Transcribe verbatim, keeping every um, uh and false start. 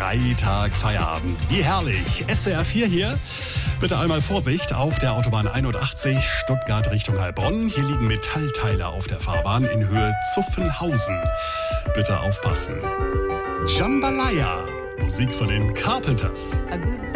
Freitag, Feierabend. Wie herrlich. S W R vier hier. Bitte einmal Vorsicht auf der Autobahn einundachtzig Stuttgart Richtung Heilbronn. Hier liegen Metallteile auf der Fahrbahn in Höhe Zuffenhausen. Bitte aufpassen. Jambalaya. Musik von den Carpenters.